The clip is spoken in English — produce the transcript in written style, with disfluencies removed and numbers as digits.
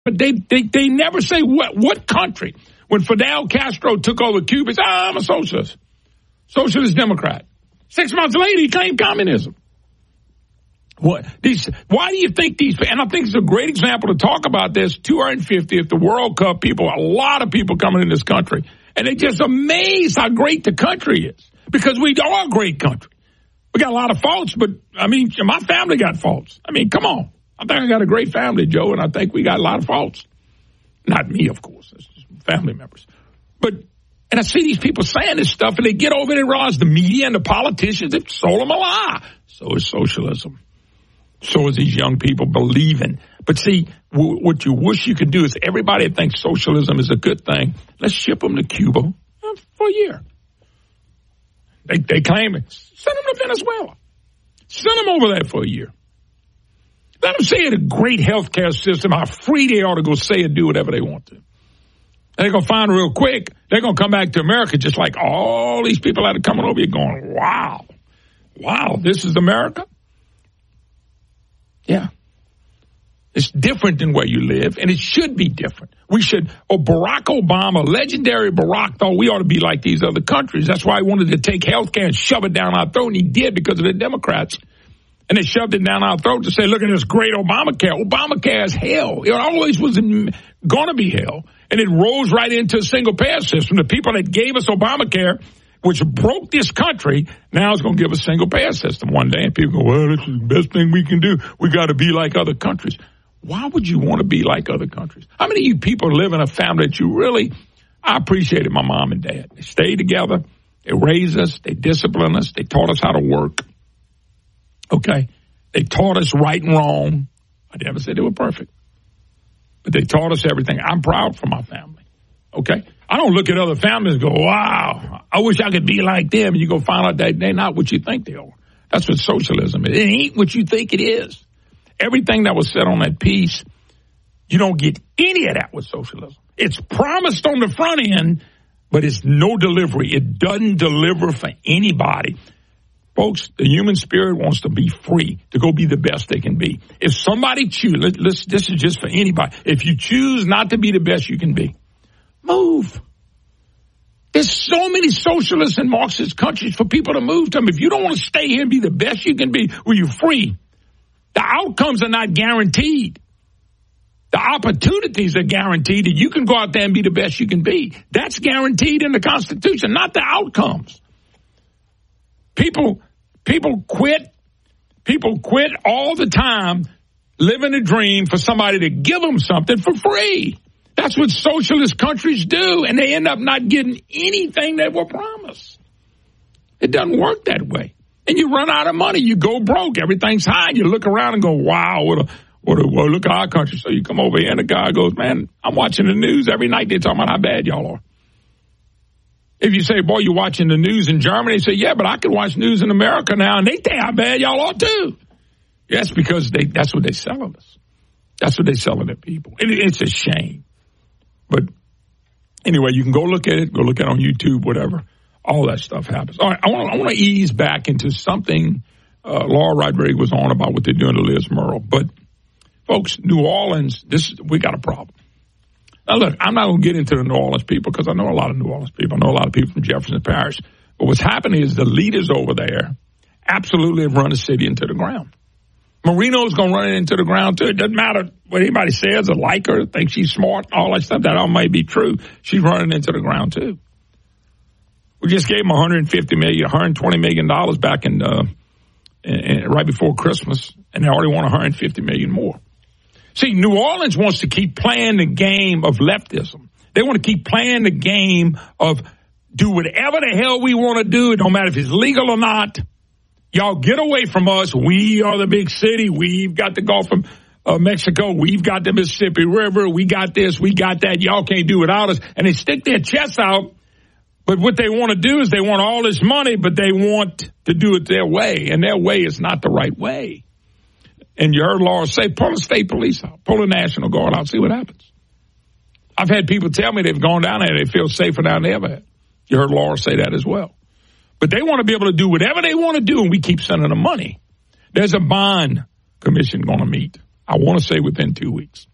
But they never say what country. When Fidel Castro took over Cuba, he said, I'm a socialist Democrat. 6 months later, he claimed communism. Why do you think these, and I think it's a great example to talk about this, 250th, the World Cup people, a lot of people coming in this country, and they're just amazed how great the country is, because we are a great country. We got a lot of faults, but, I mean, my family got faults. I mean, come on. I think I got a great family, Joe, and I think we got a lot of faults. Not me, of course. It's just family members. And I see these people saying this stuff, and they get over it and realize the media and the politicians have sold them a lie. So is socialism. So is these young people believing. But see, what you wish you could do is everybody that thinks socialism is a good thing, let's ship them to Cuba for a year. They claim it. Send them to Venezuela. Send them over there for a year. Let them say it's a great health care system, how free they ought to go say and do whatever they want to. They're going to find real quick, they're going to come back to America just like all these people that are coming over here going, wow, this is America? Yeah. It's different than where you live, and it should be different. Barack Obama, legendary Barack, thought we ought to be like these other countries. That's why he wanted to take health care and shove it down our throat, and he did because of the Democrats. And they shoved it down our throat to say, look at this great Obamacare. Obamacare is hell. It always was going to be hell. And it rolls right into a single-payer system. The people that gave us Obamacare, which broke this country, now is going to give us a single-payer system one day. And people go, well, this is the best thing we can do. We got to be like other countries. Why would you want to be like other countries? How many of you people live in a family that you really, I appreciated my mom and dad. They stayed together. They raised us. They disciplined us. They taught us how to work. Okay? They taught us right and wrong. I never said they were perfect. But they taught us everything. I'm proud for my family. Okay? I don't look at other families and go, wow, I wish I could be like them. And you go find out that they're not what you think they are. That's what socialism is. It ain't what you think it is. Everything that was said on that piece, you don't get any of that with socialism. It's promised on the front end, but it's no delivery. It doesn't deliver for anybody. Folks, the human spirit wants to be free, to go be the best they can be. If somebody chooses, this is just for anybody. If you choose not to be the best you can be, move. There's so many socialist and Marxist countries for people to move to them. If you don't want to stay here and be the best you can be, well, you're free. The outcomes are not guaranteed. The opportunities are guaranteed that you can go out there and be the best you can be. That's guaranteed in the Constitution, not the outcomes. People quit. People quit all the time living a dream for somebody to give them something for free. That's what socialist countries do, and they end up not getting anything they were promised. It doesn't work that way. And you run out of money. You go broke. Everything's high. You look around and go, wow, look at our country. So you come over here, and the guy goes, man, I'm watching the news every night. They're talking about how bad y'all are. If you say, boy, you're watching the news in Germany, they say, yeah, but I can watch news in America now, and they tell how bad y'all are, too. Yes, because that's what they're selling us. That's what they're selling to people. It's a shame. But anyway, you can go look at it. Go look at it on YouTube, whatever. All that stuff happens. All right, I want to ease back into something Laura Rodriguez was on about what they're doing to Liz Murrow. But, folks, New Orleans, we got a problem. Now, look, I'm not going to get into the New Orleans people because I know a lot of New Orleans people. I know a lot of people from Jefferson Parish. But what's happening is the leaders over there absolutely have run the city into the ground. Marino's going to run it into the ground, too. It doesn't matter what anybody says or like her, think she's smart, all that stuff. That all may be true. She's running into the ground, too. We just gave them $150 million, $120 million back in right before Christmas, and they already want $150 million more. See, New Orleans wants to keep playing the game of leftism. They want to keep playing the game of do whatever the hell we want to do. It don't matter if it's legal or not. Y'all get away from us. We are the big city. We've got the Gulf of Mexico. We've got the Mississippi River. We got this. We got that. Y'all can't do without us. And they stick their chests out. But what they want to do is they want all this money, but they want to do it their way. And their way is not the right way. And you heard Laura say, pull the state police out, pull the National Guard out, see what happens. I've had people tell me they've gone down there, they feel safer down there than ever had. You heard Laura say that as well. But they want to be able to do whatever they want to do, and we keep sending them money. There's a bond commission going to meet, I want to say within 2 weeks.